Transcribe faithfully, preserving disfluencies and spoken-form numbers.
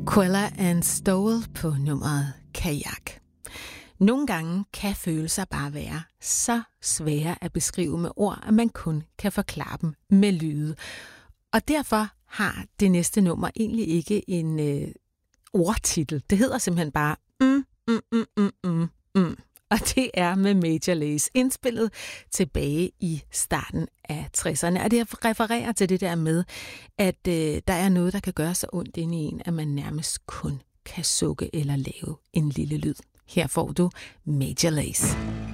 Quella and Stowell på nummeret Kajak. Nogle gange kan følelser bare være så svære at beskrive med ord, at man kun kan forklare dem med lyde. Og derfor har det næste nummer egentlig ikke en øh, ordtitel. Det hedder simpelthen bare mm, mm, mm, mm, mm, mm. Og det er med Major Lazer, indspillet tilbage i starten af tresserne. Og det refererer til det der med, at øh, der er noget, der kan gøre så ondt inde i en, at man nærmest kun kan sukke eller lave en lille lyd. Her får du Major Lazer.